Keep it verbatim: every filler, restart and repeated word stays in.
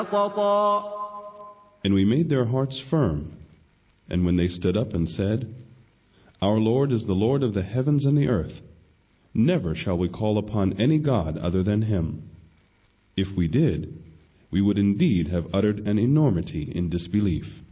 قطا. And we made their hearts firm. And when they stood up and said, Our Lord is the Lord of the heavens and the earth. Never shall we call upon any God other than Him. If we did, we would indeed have uttered an enormity in disbelief.